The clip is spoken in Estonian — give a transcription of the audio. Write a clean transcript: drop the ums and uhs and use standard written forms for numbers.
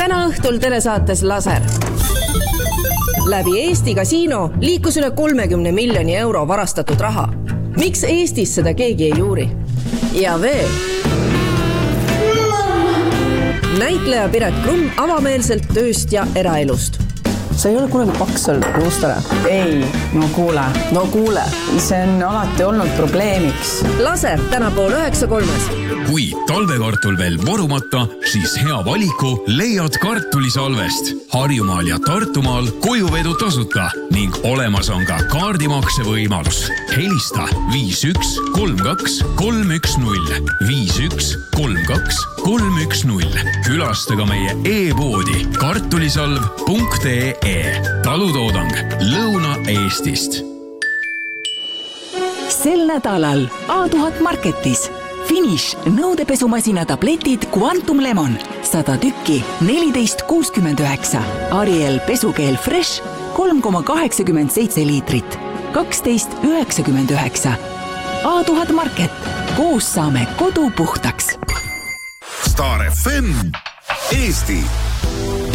Täna õhtul telesaates Laser. Läbi Eesti kasiino liikus üle 30 miljoni euro varastatud raha. Miks Eestis seda keegi ei juuri? Ja veel. Näitleja Piret Krumm avameelselt tööst ja eraelust. Sa ei ole kunagi paksel luustele? Ei, no kuule. See on alati olnud probleemiks. Laser täna 8:30. Kui talvekartul veel vorumata, siis hea valiku leiad kartulisalvest. Harjumaal ja Tartumaal kojuvedu tasuta ning olemas on ka kaardimakse võimalus. Helista 51 32 310 51 32 310. Külastaga meie e-poodi kartulisalv.ee. Talutoodang Lõuna-Eestist. Sel nädalal A1000 Marketis Finish nõudepesumasina tabletid Quantum Lemon 100 tükki 14,69. Ariel pesukeel Fresh 3,87 liitrit 12,99. A1000 Market. Koos saame kodu puhtaks. Star FM Eesti.